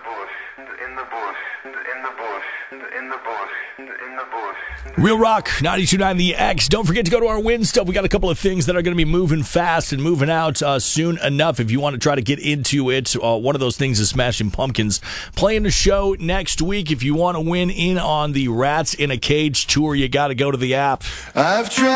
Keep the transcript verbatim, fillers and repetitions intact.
bush, in the bush, in the bush, in the bush, in the bush. Real Rock, ninety-two point nine The X. Don't forget to go to our Win Stuff. We got a couple of things that are going to be moving fast and moving out uh, soon enough if you want to try to get into it. Uh, one of those things is Smashing Pumpkins playing the show next week. If you want to win in on the Rats in a Cage tour, you got to go to the app. I've tried